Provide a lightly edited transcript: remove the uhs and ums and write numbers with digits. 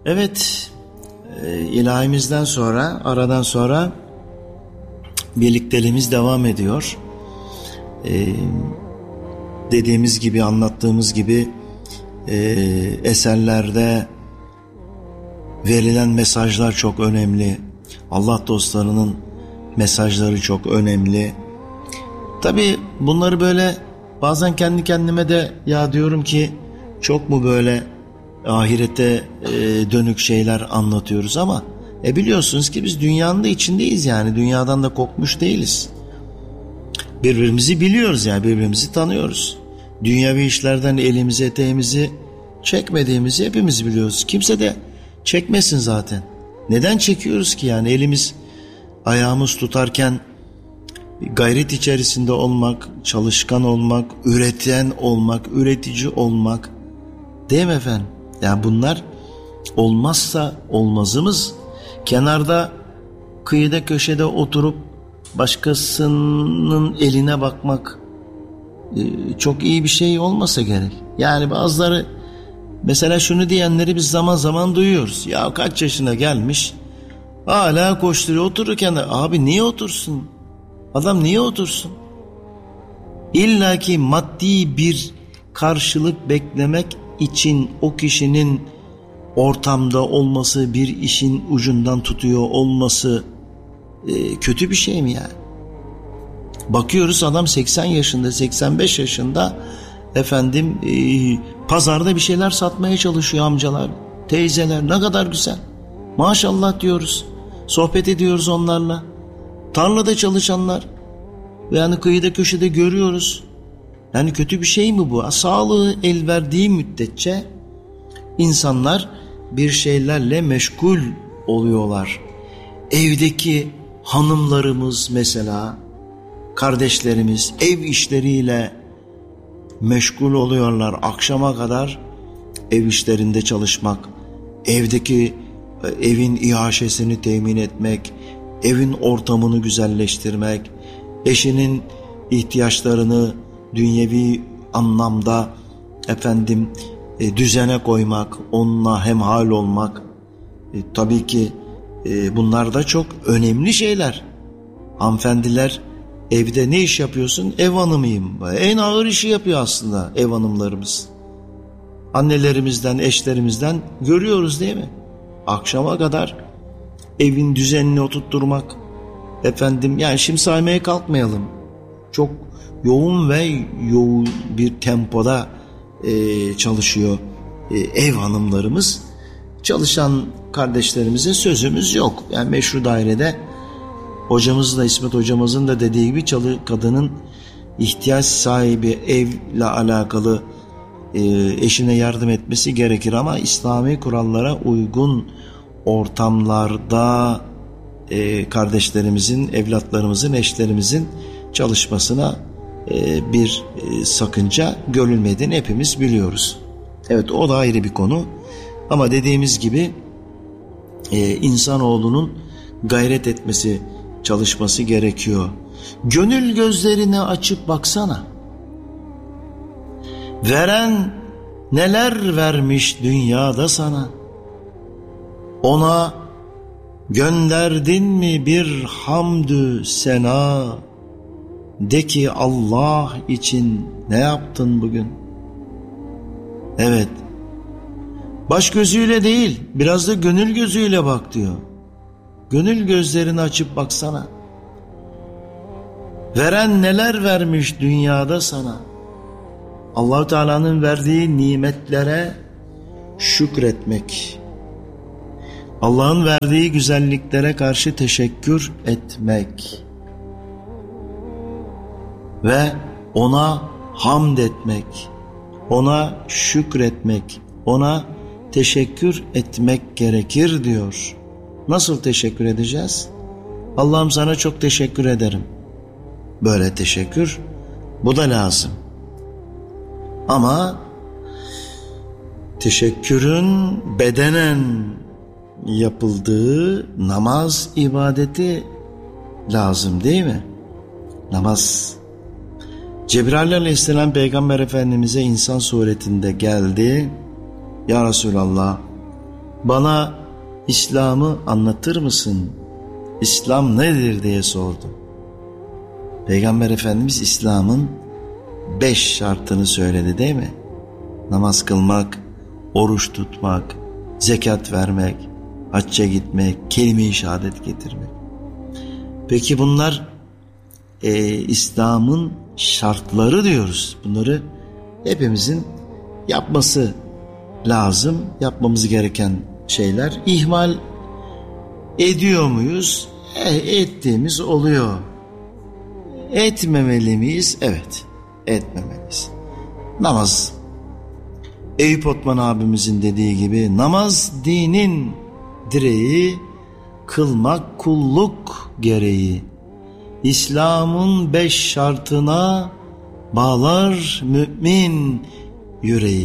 Evet, ilahimizden sonra, aradan sonra birlikteliğimiz devam ediyor. Dediğimiz gibi, anlattığımız gibi eserlerde verilen mesajlar çok önemli. Allah dostlarının mesajları çok önemli. Tabii bunları böyle bazen kendi kendime de ya diyorum ki çok mu böyle ahirete dönük şeyler anlatıyoruz ama biliyorsunuz ki biz dünyanın da içindeyiz, yani dünyadan da kopmuş değiliz. Birbirimizi biliyoruz, yani birbirimizi tanıyoruz. Dünyavi işlerden elimizi eteğimizi çekmediğimizi hepimiz biliyoruz. Kimse de çekmesin zaten. Neden çekiyoruz ki, yani elimiz ayağımız tutarken gayret içerisinde olmak, çalışkan olmak, üreten olmak, üretici olmak, değil mi efendim? Yani bunlar olmazsa olmazımız. Kenarda, kıyıda, köşede oturup başkasının eline bakmak çok iyi bir şey olmasa gerek. Yani bazıları mesela şunu diyenleri biz zaman zaman duyuyoruz. Ya kaç yaşına gelmiş hala koşturuyor, otururken de abi niye otursun? Adam niye otursun? İlla ki maddi bir karşılık beklemek için o kişinin ortamda olması, bir işin ucundan tutuyor olması kötü bir şey mi yani? Bakıyoruz adam 80 yaşında, 85 yaşında efendim pazarda bir şeyler satmaya çalışıyor amcalar, teyzeler, ne kadar güzel. Maşallah diyoruz. Sohbet ediyoruz onlarla. Tarlada çalışanlar. Yani kıyıda köşede görüyoruz. Yani kötü bir şey mi bu? Sağlığı el verdiği müddetçe insanlar bir şeylerle meşgul oluyorlar. Evdeki hanımlarımız mesela, kardeşlerimiz ev işleriyle meşgul oluyorlar. Akşama kadar ev işlerinde çalışmak, evin iaşesini temin etmek, evin ortamını güzelleştirmek, eşinin ihtiyaçlarını dünyevi anlamda düzene koymak, onunla hemhal olmak. Tabii ki bunlar da çok önemli şeyler. Hanımefendiler, evde ne iş yapıyorsun? Ev hanımıyım. En ağır işi yapıyor aslında ev hanımlarımız. Annelerimizden, eşlerimizden görüyoruz değil mi? Akşama kadar evin düzenini oturtturmak. Yani şimdi saymaya kalkmayalım. Çok yoğun bir tempoda çalışıyor ev hanımlarımız. Çalışan kardeşlerimize sözümüz yok. Yani meşru dairede hocamızın da, İsmet hocamızın da dediği gibi kadının ihtiyaç sahibi, evle alakalı eşine yardım etmesi gerekir ama İslami kurallara uygun ortamlarda kardeşlerimizin, evlatlarımızın, eşlerimizin çalışmasına bir sakınca görülmediğini hepimiz biliyoruz. Evet, o da ayrı bir konu ama dediğimiz gibi insanoğlunun gayret etmesi, çalışması gerekiyor. Gönül gözlerini açıp baksana. Veren neler vermiş dünyada sana. Ona gönderdin mi bir hamdü sena? De ki Allah için ne yaptın bugün? Evet. Baş gözüyle değil, biraz da gönül gözüyle bak diyor. Gönül gözlerini açıp baksana. Veren neler vermiş dünyada sana. Allah-u Teala'nın verdiği nimetlere şükretmek. Allah'ın verdiği güzelliklere karşı teşekkür etmek. Ve ona hamd etmek. Ona şükretmek. Ona teşekkür etmek gerekir diyor. Nasıl teşekkür edeceğiz? Allah'ım sana çok teşekkür ederim. Böyle teşekkür, bu da lazım. Ama teşekkürün bedenen yapıldığı namaz ibadeti lazım değil mi? Namaz. Cebrail aleyhisselam Peygamber Efendimiz'e insan suretinde geldi. Ya Resulallah, Bana İslam'ı anlatır mısın? İslam nedir diye sordu. Peygamber Efendimiz İslam'ın 5 şartını söyledi değil mi? Namaz kılmak, oruç tutmak, zekat vermek, hacca gitmek, kelime-i şehadet getirmek. Peki bunlar İslam'ın şartları diyoruz. Bunları hepimizin yapması lazım. Yapmamız gereken şeyler. İhmal ediyor muyuz? Ettiğimiz oluyor. Etmemeli miyiz? Evet, etmemeliyiz. Namaz. Eyüp Otman abimizin dediği gibi namaz dinin direği, kılmak kulluk gereği. İslam'ın 5 şartına bağlar mümin yüreği.